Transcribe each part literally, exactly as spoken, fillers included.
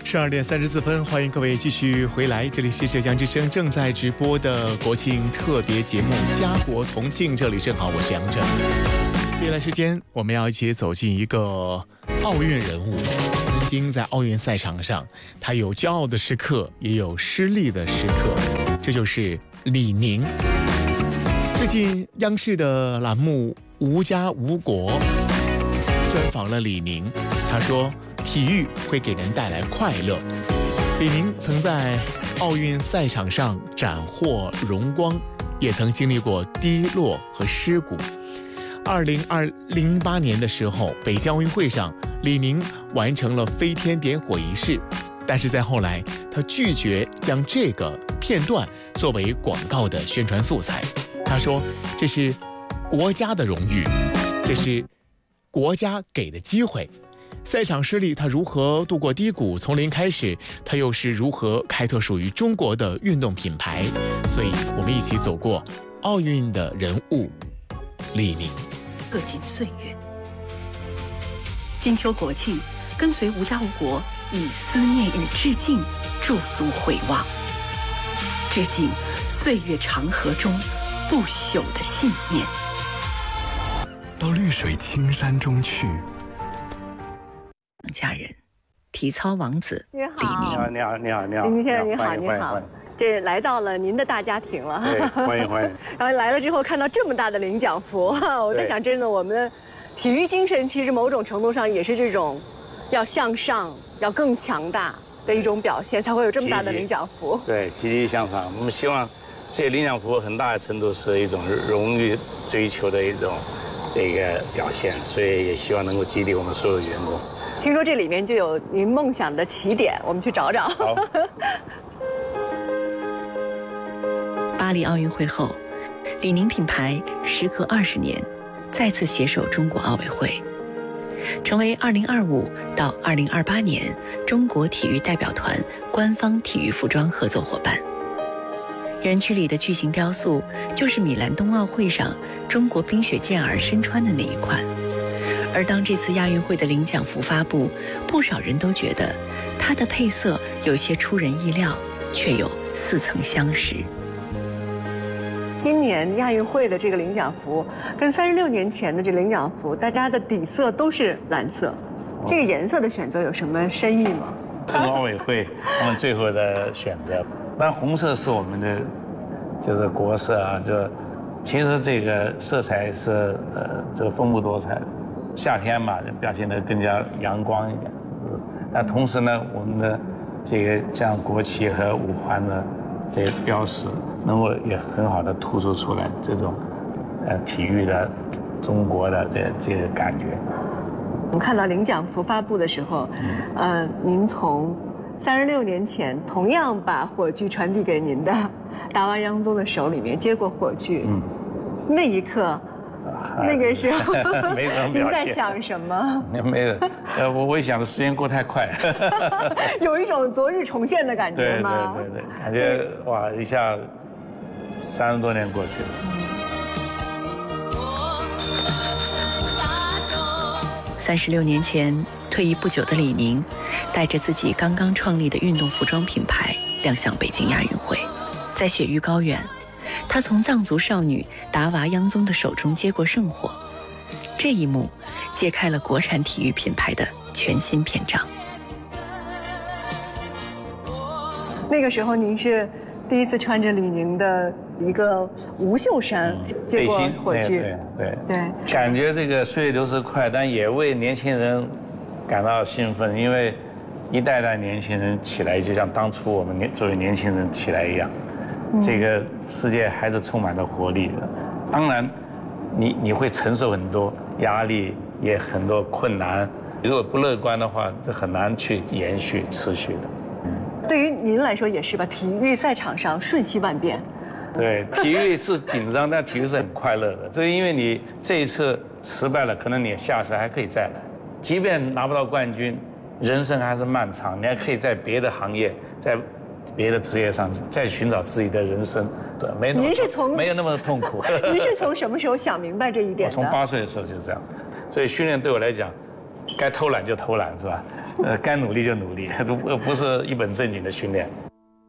十二点三十四分，欢迎各位继续回来，这里是浙江之声正在直播的国庆特别节目《家国同庆》，这里正好，我是杨震。接下来时间，我们要一起走进一个奥运人物。曾经在奥运赛场上，他有骄傲的时刻，也有失利的时刻，这就是李宁。最近央视的栏目《无家无国》专访了李宁，他说体育会给人带来快乐。李宁曾在奥运赛场上斩获荣光，也曾经历过低落和失谷。二零二零八年的时候，北京奥运会上，李宁完成了飞天点火仪式，但是在后来，他拒绝将这个片段作为广告的宣传素材。他说：“这是国家的荣誉，这是国家给的机会。”赛场失利，他如何度过低谷？从零开始，他又是如何开拓属于中国的运动品牌？所以，我们一起走过奥运的人物李宁。 刻进岁月。金秋国庆，跟随无家无国，以思念与致敬驻足回望，致敬岁月长河中不朽的信念。 到绿水青山中去。 家人，体操王子李宁。 你好，你好，你好，你好， 李先生，你好，你好。这来到了您的大家庭了， 对，欢迎欢迎。 然后来了之后看到这么大的领奖服，我在想，真的，我们的体育精神其实某种程度上也是这种要向上、要更强大的一种表现，才会有这么大的领奖服。 对，积极向上。我们希望这些领奖服很大的程度是一种荣誉追求的一种这个表现，所以也希望能够激励我们所有的员工。 听说这里面就有您梦想的起点，我们去找找。 好。 巴黎奥运会后，李宁品牌时隔二十年，再次携手中国奥委会，成为二零二五到二零二八年中国体育代表团官方体育服装合作伙伴。园区里的巨型雕塑，就是米兰冬奥会上中国冰雪健儿身穿的那一款。而当这次亚运会的领奖服发布，不少人都觉得它的配色有些出人意料，却又似曾相识。 今年亚运会的这个领奖服，跟三十六年前的这领奖服，大家的底色都是蓝色，这个颜色的选择有什么深意吗？ 中国奥委会他们最后的选择，但红色是我们的就是国色啊，就其实这个色彩是呃这个丰富多彩的。夏天嘛，表现得更加阳光一点。但同时呢，我们的这个像国旗和五环的这个标识，能够也很好的突出出来这种呃体育的中国的这这个感觉。 我们看到领奖服发布的时候，呃，您从三十六年前同样把火炬传递给您的达瓦央宗的手里面接过火炬，嗯，那一刻。那个时候， 没什么表现。 您在想什么？ 没有，呃，我我想的时间过太快， 有一种昨日重现的感觉吗？ 对对对对，感觉哇，一下三十多年过去了。 三十六年前退役不久的李宁，带着自己刚刚创立的运动服装品牌亮相北京亚运会，在雪域高原。他从藏族少女达娃央宗的手中接过圣火，这一幕揭开了国产体育品牌的全新篇章。 那个时候您是第一次穿着李宁的一个无袖衫接过火炬， 对对对，感觉这个岁月流逝快，但也为年轻人感到兴奋，因为一代代年轻人起来，就像当初我们年作为年轻人起来一样。这个世界还是充满着活力的，当然，你你会承受很多压力，也很多困难。如果不乐观的话，这很难去延续持续的。 嗯，对于您来说也是吧？体育赛场上瞬息万变。 对，体育是紧张，但体育是很快乐的。这因为你这一次失败了，可能你下次还可以再来。即便拿不到冠军，人生还是漫长，你还可以在别的行业在。别的职业上再寻找自己的人生，对，没那么您是从没有那么痛苦。 您是从什么时候想明白这一点的？ 我从八岁的时候就这样，所以训练对我来讲， 该偷懒就偷懒是吧？呃，该努力就努力，不不是一本正经的训练。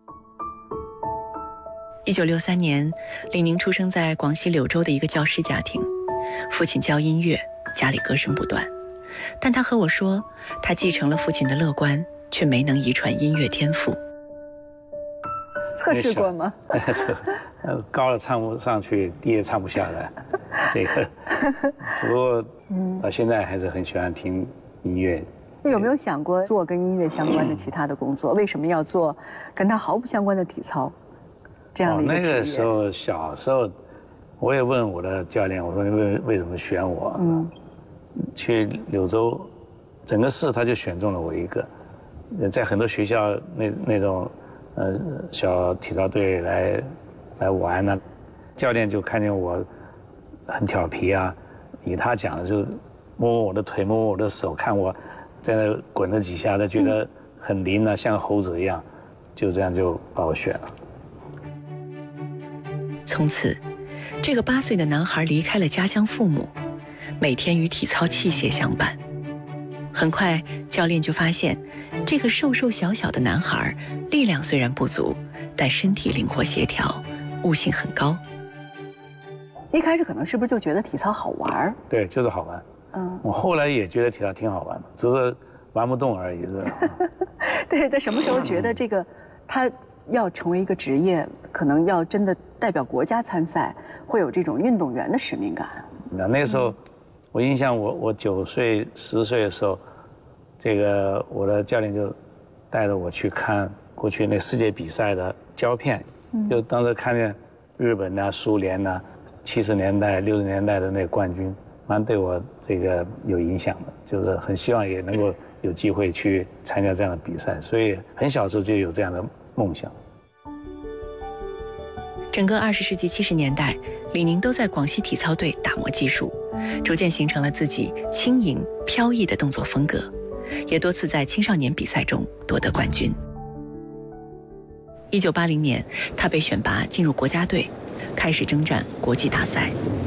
一九六三年，李宁出生在广西柳州的一个教师家庭，父亲教音乐，家里歌声不断。但他和我说，他继承了父亲的乐观，却没能遗传音乐天赋。 测试过吗？ 呃，高了唱不上去，低也唱不下来。这个，不过到现在还是很喜欢听音乐。 有没有想过做跟音乐相关的其他的工作？为什么要做跟他毫不相关的体操？这样的一个职业。 哦，那个时候小时候，我也问我的教练，我说你为为什么选我？嗯，去柳州，整个市他就选中了我一个，在很多学校那那种呃小体操队来来玩呢，教练就看见我很调皮啊，以他讲的就摸摸我的腿，摸摸我的手，看我在那滚了几下，他觉得很灵啊，像猴子一样，就这样就把我选了。 从此，这个八岁的男孩离开了家乡父母，每天与体操器械相伴。很快，教练就发现，这个瘦瘦小小的男孩，力量虽然不足，但身体灵活协调，悟性很高。 一开始可能是不是就觉得体操好玩？ 对，就是好玩。嗯，我后来也觉得体操挺好玩的，只是玩不动而已。 对，在什么时候觉得这个他要成为一个职业，可能要真的代表国家参赛，会有这种运动员的使命感？ 那那时候，我印象我我九岁十岁的时候，这个我的教练就带着我去看过去那世界比赛的胶片，就当时看见日本呐、苏联呐，七十年代、六十年代的那个冠军，蛮对我这个有影响的，就是很希望也能够有机会去参加这样的比赛，所以很小时候就有这样的梦想。 整个二十世纪七十年代，李宁都在广西体操队打磨技术，逐渐形成了自己轻盈飘逸的动作风格，也多次在青少年比赛中夺得冠军。一九八零年，他被选拔进入国家队，开始征战国际大赛。